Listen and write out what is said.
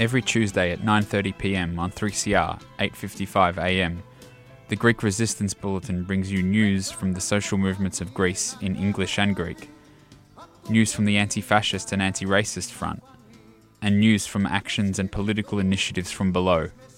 Every Tuesday at 9:30 p.m. on 3CR, 8:55 a.m., the Greek Resistance Bulletin brings you news from the social movements of Greece in English and Greek, news from the anti-fascist and anti-racist front, and news from actions and political initiatives from below,